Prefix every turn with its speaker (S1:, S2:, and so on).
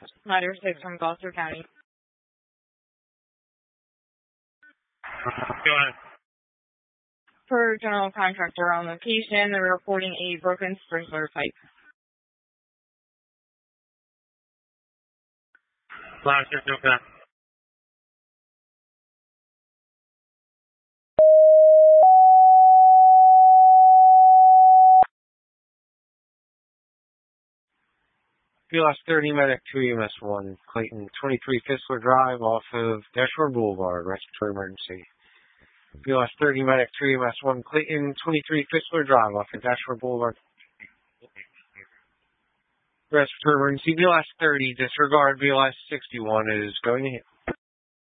S1: Ladder 6 from Gloucester County.
S2: Go ahead.
S1: Per general contractor on location, they're reporting a broken sprinkler pipe.
S2: Ladder 6, okay.
S3: BLS 30 Medic 2 EMS 1, Clayton, 23 Fissler Drive off of Dashboard Boulevard, respiratory emergency. BLS 30 Medic 2 EMS 1, Clayton, 23 Fissler Drive off of Dashboard Boulevard. Respiratory emergency. BLS 30, disregard. BLS 61 is going to hit.